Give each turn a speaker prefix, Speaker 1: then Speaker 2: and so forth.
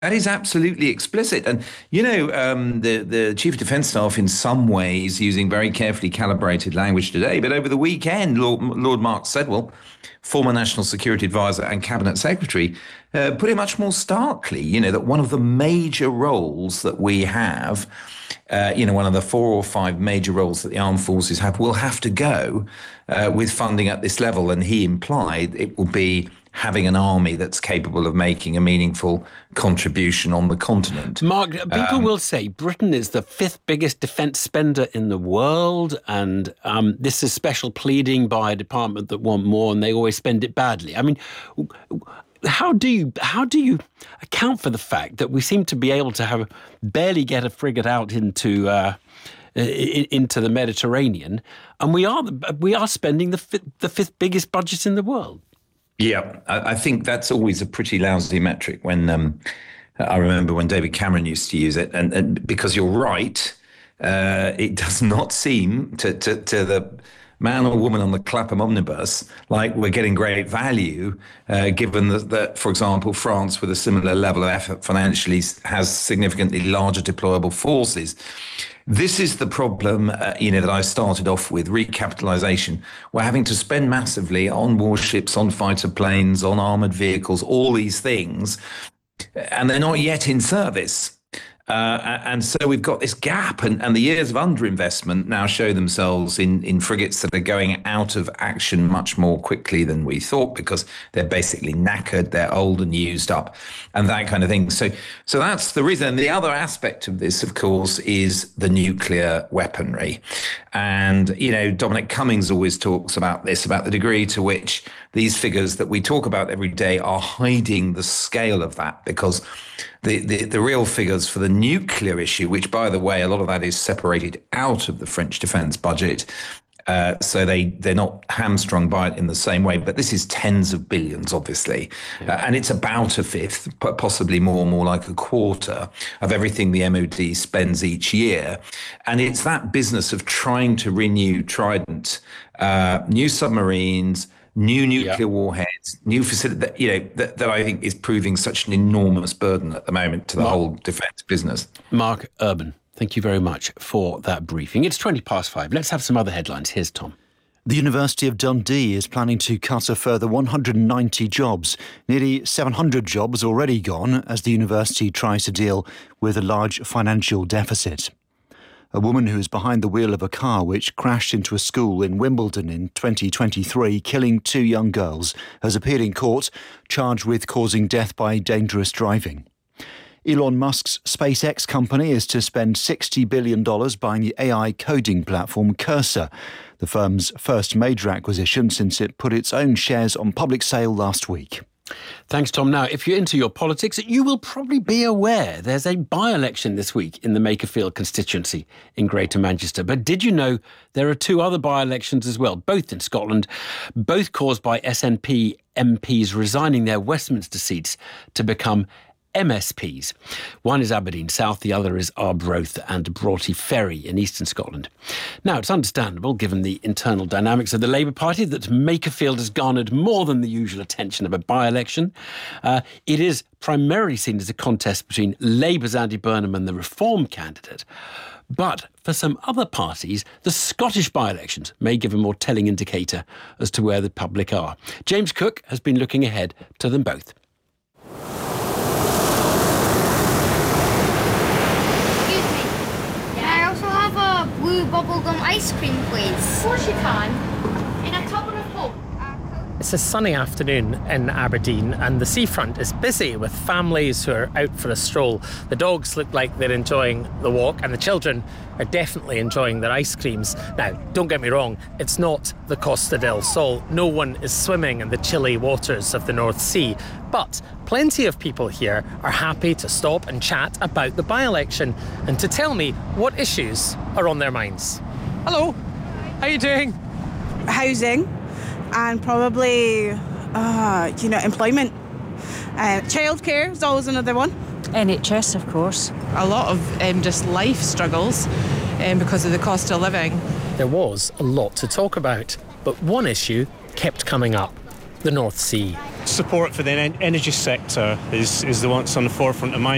Speaker 1: That is absolutely explicit. And, the Chief of Defence Staff, in some ways, using very carefully calibrated language today. But over the weekend, Lord Mark Sedwill, former National Security Advisor and Cabinet Secretary, put it much more starkly, that one of the major roles that we have, one of the 4 or 5 major roles that the armed forces have, will have to go with funding at this level. And he implied it will be having an army that's capable of making a meaningful contribution on the continent.
Speaker 2: Mark, people will say Britain is the 5th biggest defence spender in the world, and this is special pleading by a department that want more, and they always spend it badly. I mean, how do you account for the fact that we seem to be able to barely get a frigate out into the Mediterranean, and we are spending the 5th biggest budget in the world?
Speaker 1: Yeah, I think that's always a pretty lousy metric. When I remember when David Cameron used to use it, and because you're right, it does not seem to the man or woman on the Clapham omnibus like we're getting great value, given that, for example, France, with a similar level of effort financially, has significantly larger deployable forces. This is the problem, that I started off with, recapitalization. We're having to spend massively on warships, on fighter planes, on armored vehicles, all these things, and they're not yet in service. And so we've got this gap, and the years of underinvestment now show themselves in frigates that are going out of action much more quickly than we thought, because they're basically knackered, they're old and used up, and that kind of thing. So that's the reason. And the other aspect of this, of course, is the nuclear weaponry. And, Dominic Cummings always talks about this, about the degree to which these figures that we talk about every day are hiding the scale of that, because the real figures for the nuclear issue, which, by the way, a lot of that is separated out of the French defence budget, so they're not hamstrung by it in the same way. But this is tens of billions, obviously, and it's about a fifth, possibly more like a quarter of everything the MOD spends each year. And it's that business of trying to renew Trident, new submarines, new nuclear warheads, new facility, that I think is proving such an enormous burden at the moment to the whole defence business.
Speaker 2: Mark Urban, thank you very much for that briefing. It's 5:20. Let's have some other headlines. Here's Tom.
Speaker 3: The University of Dundee is planning to cut a further 190 jobs. Nearly 700 jobs already gone as the university tries to deal with a large financial deficit. A woman who is behind the wheel of a car which crashed into a school in Wimbledon in 2023, killing 2 young girls, has appeared in court, charged with causing death by dangerous driving. Elon Musk's SpaceX company is to spend $60 billion buying the AI coding platform Cursor, the firm's first major acquisition since it put its own shares on public sale last week.
Speaker 2: Thanks, Tom. Now, if you're into your politics, you will probably be aware there's a by-election this week in the Makerfield constituency in Greater Manchester. But did you know there are 2 other by-elections as well, both in Scotland, both caused by SNP MPs resigning their Westminster seats to become MSPs. One is Aberdeen South, the other is Arbroath and Broughty Ferry in eastern Scotland. Now, it's understandable, given the internal dynamics of the Labour Party, that Makerfield has garnered more than the usual attention of a by-election. It is primarily seen as a contest between Labour's Andy Burnham and the Reform candidate. But for some other parties, the Scottish by-elections may give a more telling indicator as to where the public are. James Cook has been looking ahead to them both.
Speaker 4: Blue bubblegum ice cream, please.
Speaker 5: Of course you can. In a tub of Coke. It's a sunny afternoon in Aberdeen and the seafront is busy with families who are out for a stroll. The dogs look like they're enjoying the walk and the children are definitely enjoying their ice creams. Now, don't get me wrong, it's not the Costa del Sol. No one is swimming in the chilly waters of the North Sea. But plenty of people here are happy to stop and chat about the by-election and to tell me what issues are on their minds. Hello, how are you doing?
Speaker 6: Housing and probably, employment. Childcare is always another one.
Speaker 7: NHS, of course.
Speaker 8: A lot of just life struggles because of the cost of living.
Speaker 5: There was a lot to talk about, but one issue kept coming up: the North Sea.
Speaker 9: Support for the energy sector is the one that's on the forefront of mind.